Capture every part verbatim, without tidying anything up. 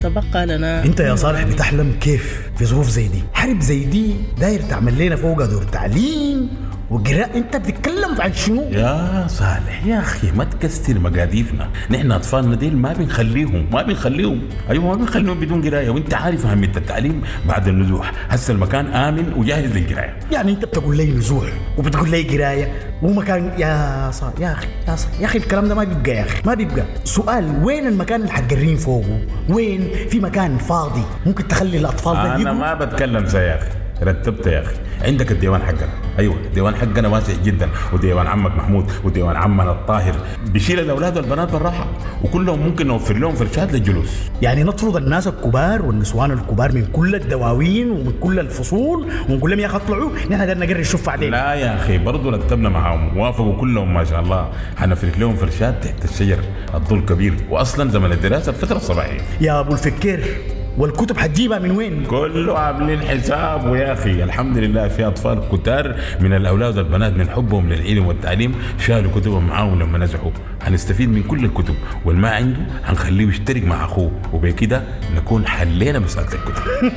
تبقى لنا. انت يا صالح بتحلم كيف في ظروف زي دي؟ حرب زي دي داير تعمل لنا فوق دور تعليم وقراء، انت بتتكلم عن شنو؟ يا صالح يا اخي ما تكسر مقاديفنا، نحن اطفالنا ديل ما بنخليهم ما بنخليهم ايوه ما بنخليهم بدون قرايه، وانت عارف اهميه التعليم بعد النزوح. هسه المكان امن وجاهز للقرايه. يعني انت بتقول لي نزوح وبتقول لي قرايه ومكان؟ يا صالح يا اخي يا صالح يا اخي الكلام ده ما بيبقى يا اخي ما بيبقى. سؤال، وين المكان اللي حتقرين فوقه؟ وين في مكان فاضي ممكن تخلي الاطفال ده انا ما بتكلم زي يا اخي، رتبت يا اخي. عندك الديوان حقنا، ايوه الديوان حقنا واسع جدا، وديوان عمك محمود وديوان عمنا الطاهر بيشيل الاولاد والبنات بالراحه، وكلهم ممكن نوفر لهم فرشات للجلوس. يعني نطرد الناس الكبار والنسوان الكبار من كل الدواوين ومن كل الفصول ونقول لهم يا اخي اطلعوا نحن قدرنا نقري الشفع علينا؟ لا يا اخي برضو رتبنا معاهم ووافقوا كلهم ما شاء الله. حنفرش لهم فرشات تحت الشجر الظل كبير، واصلا زمن الدراسه الفتره الصباحيه. يا ابو الفكر والكتب حتجيبها من وين؟ كله عاملين حساب. ويا اخي الحمد لله في اطفال كتار من الاولاد والبنات من حبهم للعلم والتعليم شالوا كتبهم معاهم لما نزحوا. هنستفيد من كل الكتب، والما عنده هنخليه يشترك مع اخوه، وبكده نكون حلينا مساله الكتب.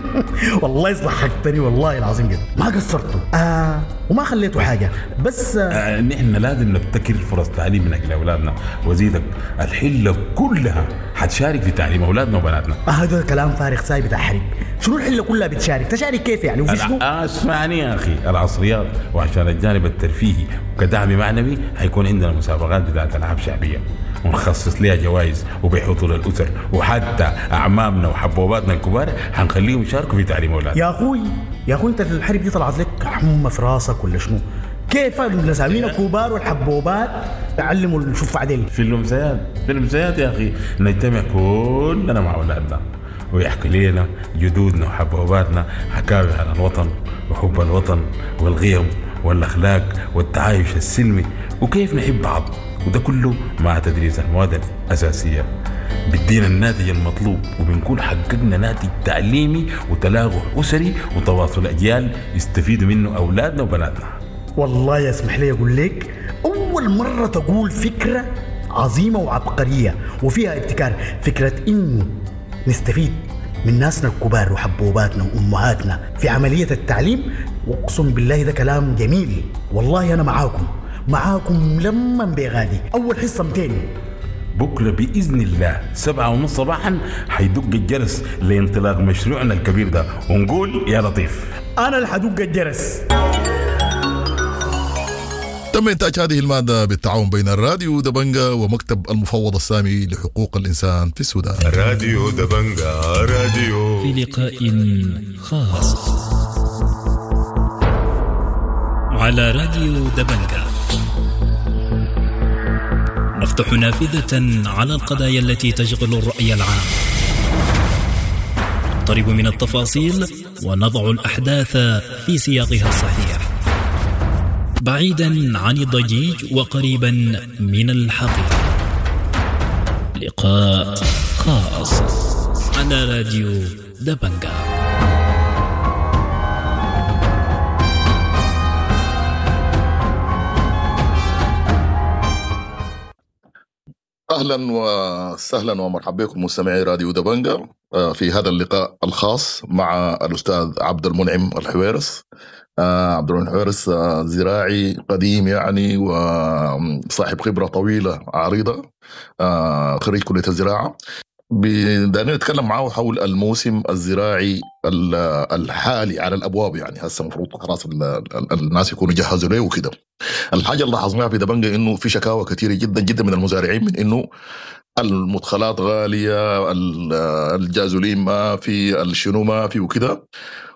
والله ضحكتني والله العظيم جدا، ما قصرتوا آه وما خليتوا حاجه بس آه آه نحن لازم نبتكر فرص تعليم من اجل اولادنا، وزيدك الحله كلها حتشارك في تعليم اولادنا وبناتنا. آه هذا كلام فارغ ساي بتاع حرب. شنو الحله كلها بتشارك؟ تشارك كيف يعني؟ وفي شنو؟ اسمعني يا اخي، العصريات وعشان الجانب الترفيهي وكدعم معنوي هيكون عندنا مسابقات بتاعت العاب شعبيه ونخصص لها جوائز وبيحطوا للاسر، وحتى اعمامنا وحبوباتنا الكبار هنخليهم يشاركوا في تعليم اولادنا. يا اخوي يا اخوي انت الحرب دي طلعت لك حمى في راسك ولا شنو؟ كيف المسامين الكبار والحبوبات تعلموا الشفع ديل؟ في الامسيات في الامسيات يا اخي نجتمع كلنا مع اولادنا ويحكي لنا جدودنا وحبوباتنا حكاوي عن الوطن وحب الوطن والقيم والاخلاق والتعايش السلمي وكيف نحب بعض، وده كله مع تدريس المواد الاساسيه بدينا الناتج المطلوب، وبنكون حققنا ناتج تعليمي وتلاغح اسري وتواصل اجيال يستفيدوا منه اولادنا وبناتنا. والله يسمح لي اقول لك اول مره تقول فكره عظيمه وعبقريه وفيها ابتكار، فكره انه نستفيد من ناسنا الكبار وحبوباتنا وامهاتنا في عمليه التعليم. واقسم بالله ده كلام جميل، والله انا معاكم معاكم لما بغادي. اول حصه مئتين بكره باذن الله سبعة ونص صباحا حيدق الجرس لانطلاق مشروعنا الكبير ده، ونقول يا لطيف انا اللي حدق الجرس. تم إنتاج هذه المادة بالتعاون بين الراديو دبنجا ومكتب المفوض السامي لحقوق الإنسان في السودان. راديو دبنجا راديو في لقاء خاص على راديو دبنجا نفتح نافذة على القضايا التي تشغل الرأي العام، نقترب من التفاصيل ونضع الأحداث في سياقها الصحيح، بعيدا عن الضجيج وقريبا من الحقيقة. لقاء خاص على راديو دبنجا. أهلا وسهلا ومرحبا بكم مستمعي راديو دبنجا في هذا اللقاء الخاص مع الأستاذ عبد المنعم الحويرس. عبد المنعم الحويرس زراعي قديم يعني وصاحب خبرة طويلة عريضة، خريج كلية الزراعة. بدنا نتكلم معه حول الموسم الزراعي الحالي على الأبواب، يعني هسه مفروض خلاص الناس يكونوا جهزوا له وكده. الحاجة اللي لاحظناها في دبنجا إنه في شكاوى كثيرة جدا جدا من المزارعين من إنه المدخلات غالية، الجازولين ما في، الشنو ما في وكده،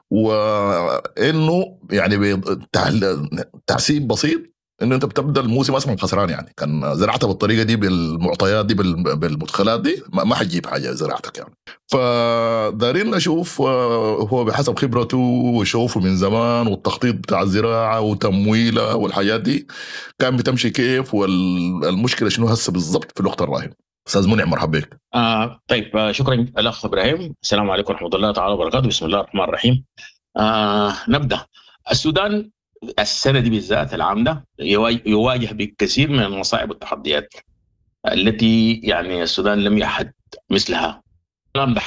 وإنه يعني تعسيب بسيط انه انت بتبدا الموسم اصلا خسران. يعني كان زراعتها بالطريقه دي بالمعطيات دي بالمدخلات دي ما حتجيب حاجه زراعتك يعني. فدارين نشوف هو بحسب خبرته وشوفه من زمان والتخطيط بتاع الزراعه وتمويلها والحاجات دي كان بتمشي كيف، والمشكله شنو هسه بالضبط في الوقت الراهن. استاذ منعم مرحبا بك. آه طيب آه شكرا الاخ ابراهيم. السلام عليكم ورحمه الله تعالى وبركاته. بسم الله الرحمن الرحيم. آه نبدا. السودان السنة دي بالذات العام ده يواجه بكثير من المصاعب والتحديات التي يعني السودان لم يحد مثلها.